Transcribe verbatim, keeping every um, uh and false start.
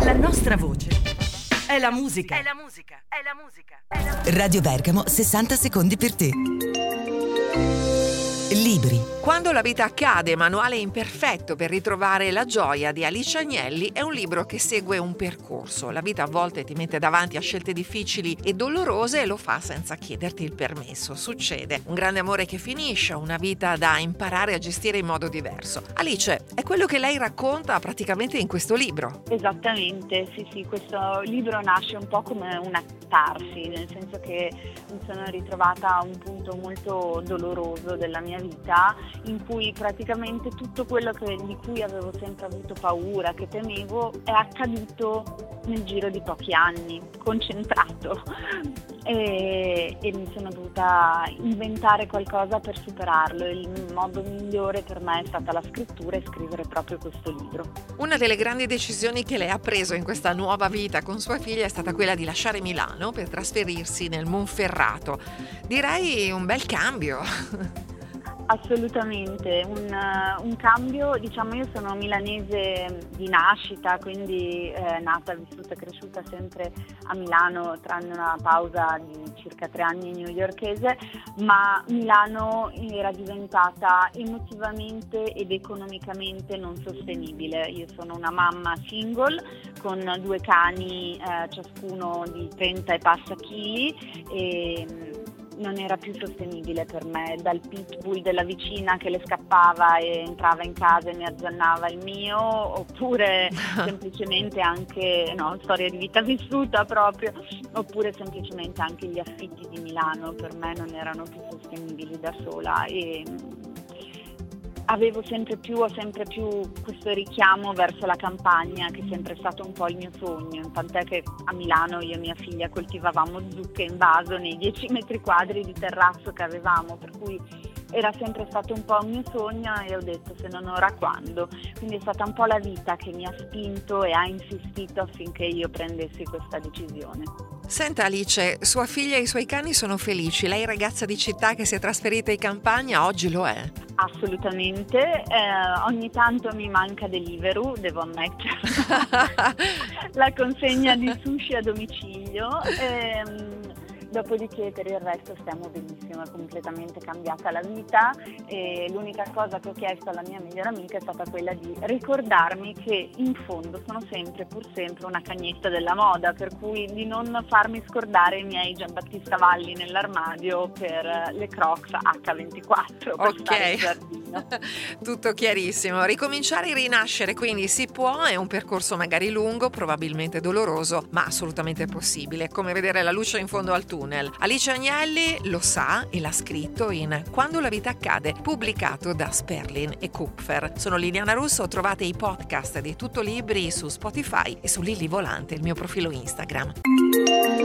La nostra voce è la musica. È la musica, è la musica, è la musica. Radio Bergamo, sessanta secondi per te. Libri. Quando la vita accade, manuale imperfetto per ritrovare la gioia di Alice Agnelli, è un libro che segue un percorso. La vita a volte ti mette davanti a scelte difficili e dolorose e lo fa senza chiederti il permesso. Succede. Un grande amore che finisce, una vita da imparare a gestire in modo diverso. Alice, è quello che lei racconta praticamente in questo libro. Esattamente, sì sì, questo libro nasce un po' come una catarsi, nel senso che mi sono ritrovata a un punto molto doloroso della mia vita, in cui praticamente tutto quello che, di cui avevo sempre avuto paura, che temevo, è accaduto nel giro di pochi anni, concentrato, e, e mi sono dovuta inventare qualcosa per superarlo. Il modo migliore per me è stata la scrittura e scrivere proprio questo libro. Una delle grandi decisioni che lei ha preso in questa nuova vita con sua figlia è stata quella di lasciare Milano per trasferirsi nel Monferrato. Direi un bel cambio. Assolutamente, un, un cambio, diciamo io sono milanese di nascita, quindi eh, nata, vissuta e cresciuta sempre a Milano, tranne una pausa di circa tre anni newyorkese, ma Milano era diventata emotivamente ed economicamente non sostenibile. Io sono una mamma single con due cani, eh, ciascuno di trenta e passa chili, e non era più sostenibile per me, dal pitbull della vicina che le scappava e entrava in casa e mi azzannava il mio, oppure semplicemente anche, no, storia di vita vissuta proprio, oppure semplicemente anche gli affitti di Milano per me non erano più sostenibili da sola, e avevo sempre più, ho sempre più questo richiamo verso la campagna, che è sempre stato un po' il mio sogno, tant'è che a Milano io e mia figlia coltivavamo zucche in vaso nei dieci metri quadri di terrazzo che avevamo, per cui era sempre stato un po' un mio sogno e ho detto se non ora quando, quindi è stata un po' la vita che mi ha spinto e ha insistito affinché io prendessi questa decisione. Senta Alice, sua figlia e i suoi cani sono felici, lei ragazza di città che si è trasferita in campagna oggi lo è? Assolutamente, eh, ogni tanto mi manca Deliveroo, devo ammettere, la consegna di sushi a domicilio, ehm, dopodiché per il resto stiamo benissimo, è completamente cambiata la vita, e l'unica cosa che ho chiesto alla mia migliore amica è stata quella di ricordarmi che in fondo sono sempre, pur sempre, una cagnetta della moda, per cui di non farmi scordare i miei giambatistavalli nell'armadio per le Crocs acca ventiquattro per Ok. stare in giardino. Tutto chiarissimo. Ricominciare e rinascere quindi si può, è un percorso magari lungo, probabilmente doloroso, ma assolutamente possibile, come vedere la luce in fondo al tunnel. Alice Agnelli lo sa e l'ha scritto in Quando la vita accade, pubblicato da Sperlin e Kupfer. Sono Liliana Russo, trovate i podcast di Tutto Libri su Spotify e su Lilli Volante, il mio profilo Instagram.